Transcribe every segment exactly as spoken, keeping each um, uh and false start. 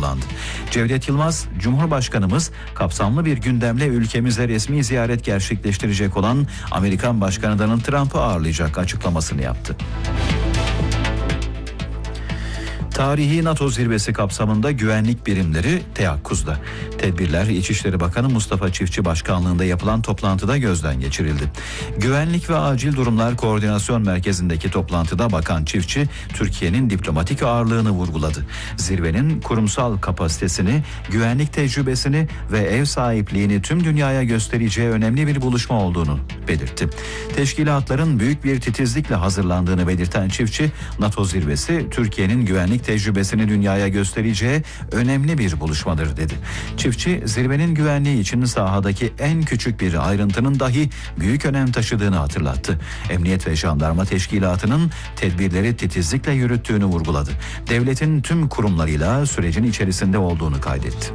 kullandı. Cevdet Yılmaz, Cumhurbaşkanımız kapsamlı bir gündemle ülkemize resmi ziyaret gerçekleştirecek olan Amerikan Başkanı Donald Trump'ı ağırlayacak açıklamasını yaptı. Tarihi NATO zirvesi kapsamında güvenlik birimleri teyakkuzda. Tedbirler İçişleri Bakanı Mustafa Çiftçi başkanlığında yapılan toplantıda gözden geçirildi. Güvenlik ve Acil Durumlar Koordinasyon Merkezi'ndeki toplantıda Bakan Çiftçi, Türkiye'nin diplomatik ağırlığını vurguladı. Zirvenin kurumsal kapasitesini, güvenlik tecrübesini ve ev sahipliğini tüm dünyaya göstereceği önemli bir buluşma olduğunu belirtti. Teşkilatların büyük bir titizlikle hazırlandığını belirten Çiftçi, NATO zirvesi Türkiye'nin güvenlik tecrübesini dünyaya göstereceği önemli bir buluşmadır dedi. Çiftçi, zirvenin güvenliği için sahadaki en küçük bir ayrıntının dahi büyük önem taşıdığını hatırlattı. Emniyet ve Jandarma Teşkilatı'nın tedbirleri titizlikle yürüttüğünü vurguladı. Devletin tüm kurumlarıyla sürecin içerisinde olduğunu kaydetti.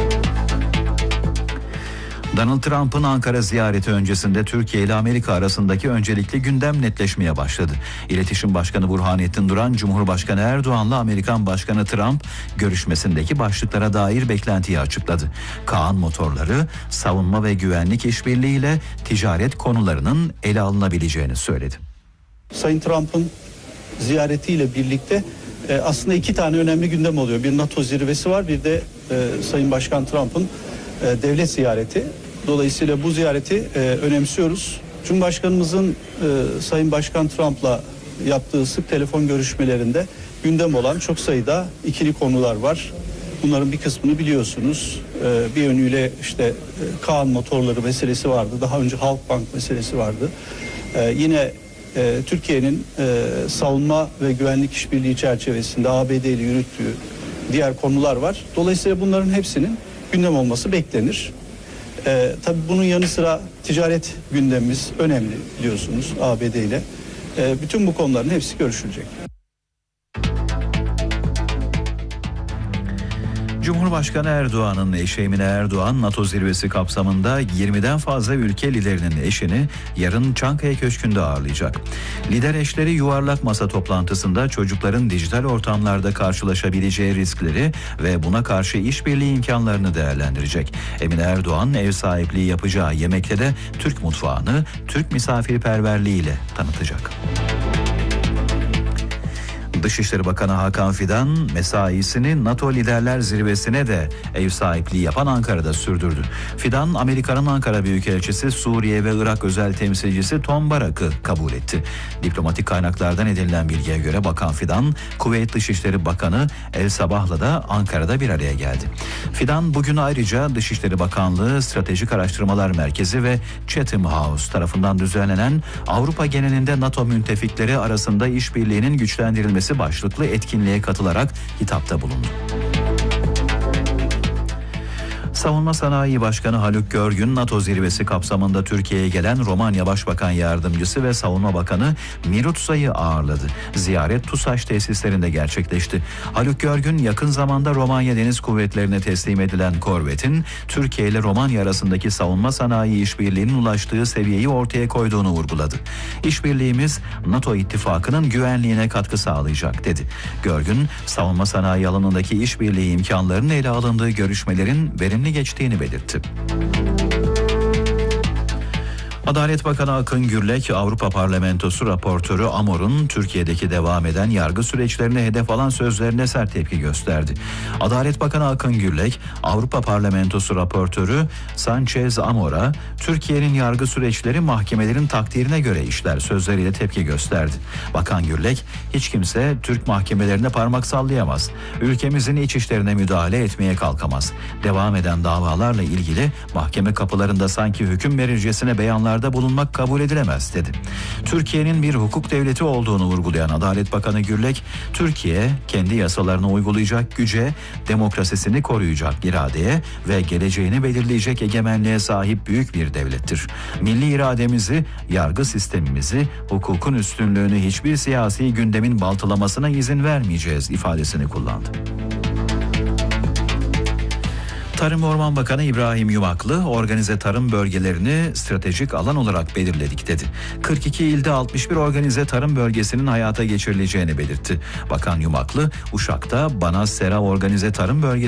Donald Trump'ın Ankara ziyareti öncesinde Türkiye ile Amerika arasındaki öncelikli gündem netleşmeye başladı. İletişim Başkanı Burhanettin Duran, Cumhurbaşkanı Erdoğan'la Amerikan Başkanı Trump görüşmesindeki başlıklara dair beklentiyi açıkladı. Kaan motorları, savunma ve güvenlik işbirliğiyle ticaret konularının ele alınabileceğini söyledi. Sayın Trump'ın ziyaretiyle birlikte e, aslında iki tane önemli gündem oluyor. Bir NATO zirvesi var, bir de e, Sayın Başkan Trump'ın e, devlet ziyareti. Dolayısıyla bu ziyareti e, önemsiyoruz. Cumhurbaşkanımızın e, Sayın Başkan Trump'la yaptığı sık telefon görüşmelerinde gündem olan çok sayıda ikili konular var. Bunların bir kısmını biliyorsunuz. E, bir yönüyle işte e, Kaan motorları meselesi vardı. Daha önce Halkbank meselesi vardı. E, yine e, Türkiye'nin e, savunma ve güvenlik işbirliği çerçevesinde A B D ile yürüttüğü diğer konular var. Dolayısıyla bunların hepsinin gündem olması beklenir. Ee, tabii bunun yanı sıra ticaret gündemimiz önemli biliyorsunuz A B D ile. Ee, bütün bu konuların hepsi görüşülecek. Cumhurbaşkanı Erdoğan'ın eşi Emine Erdoğan, NATO zirvesi kapsamında yirmiden fazla ülke liderinin eşini yarın Çankaya Köşkü'nde ağırlayacak. Lider eşleri yuvarlak masa toplantısında çocukların dijital ortamlarda karşılaşabileceği riskleri ve buna karşı işbirliği imkanlarını değerlendirecek. Emine Erdoğan ev sahipliği yapacağı yemekte de Türk mutfağını Türk misafirperverliğiyle tanıtacak. Dışişleri Bakanı Hakan Fidan mesaisini NATO Liderler Zirvesi'ne de ev sahipliği yapan Ankara'da sürdürdü. Fidan, Amerika'nın Ankara Büyükelçisi, Suriye ve Irak özel temsilcisi Tom Barak'ı kabul etti. Diplomatik kaynaklardan edinilen bilgiye göre Bakan Fidan, Kuveyt Dışişleri Bakanı El Sabah'la da Ankara'da bir araya geldi. Fidan bugün ayrıca Dışişleri Bakanlığı Stratejik Araştırmalar Merkezi ve Chatham House tarafından düzenlenen Avrupa genelinde NATO müttefikleri arasında işbirliğinin güçlendirilmesi başlıklı etkinliğe katılarak hitapta bulundu. Savunma Sanayi Başkanı Haluk Görgün, NATO zirvesi kapsamında Türkiye'ye gelen Romanya Başbakan Yardımcısı ve Savunma Bakanı Mirutsa'yı ağırladı. Ziyaret TUSAŞ tesislerinde gerçekleşti. Haluk Görgün, yakın zamanda Romanya Deniz Kuvvetlerine teslim edilen korvetin Türkiye ile Romanya arasındaki savunma sanayi işbirliğinin ulaştığı seviyeyi ortaya koyduğunu vurguladı. İşbirliğimiz NATO ittifakının güvenliğine katkı sağlayacak dedi. Görgün, savunma sanayi alanındaki işbirliği imkanlarının ele alındığı görüşmelerin verimli geçtiğini belirtti. Adalet Bakanı Akın Gürlek, Avrupa Parlamentosu raportörü Amor'un Türkiye'deki devam eden yargı süreçlerine hedef alan sözlerine sert tepki gösterdi. Adalet Bakanı Akın Gürlek, Avrupa Parlamentosu raportörü Sanchez Amor'a Türkiye'nin yargı süreçleri mahkemelerin takdirine göre işler sözleriyle tepki gösterdi. Bakan Gürlek, hiç kimse Türk mahkemelerine parmak sallayamaz. Ülkemizin iç işlerine müdahale etmeye kalkamaz. Devam eden davalarla ilgili mahkeme kapılarında sanki hüküm verircesine beyanlar da bulunmak kabul edilemez dedi. Türkiye'nin bir hukuk devleti olduğunu vurgulayan Adalet Bakanı Gürlek, Türkiye kendi yasalarını uygulayacak güce, demokrasisini koruyacak iradeye ve geleceğini belirleyecek egemenliğe sahip büyük bir devlettir. Milli irademizi, yargı sistemimizi, hukukun üstünlüğünü hiçbir siyasi gündemin baltalamasına izin vermeyeceğiz ifadesini kullandı. Tarım ve Orman Bakanı İbrahim Yumaklı, organize tarım bölgelerini stratejik alan olarak belirledik dedi. kırk iki ilde altmış bir organize tarım bölgesinin hayata geçirileceğini belirtti. Bakan Yumaklı, Uşak'ta Bana Sera Organize Tarım Bölgesi